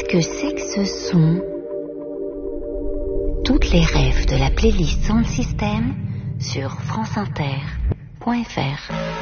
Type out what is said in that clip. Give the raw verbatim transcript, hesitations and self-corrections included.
que c'est que ce son? Toutes les refs de la playlist Sound System sur franceinter point fr.